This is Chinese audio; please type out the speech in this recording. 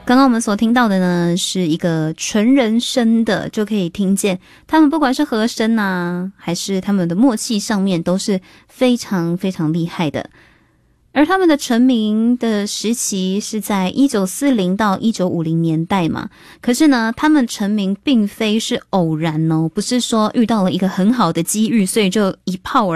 刚刚我们所听到的呢，是一个纯人声的，就可以听见他们不管是和声啊，还是他们的默契上面都是非常非常厉害的。而他们的成名的时期是在1940到1950年代嘛，可是呢，他们成名并非是偶然哦，不是说遇到了一个很好的机遇，所以就一炮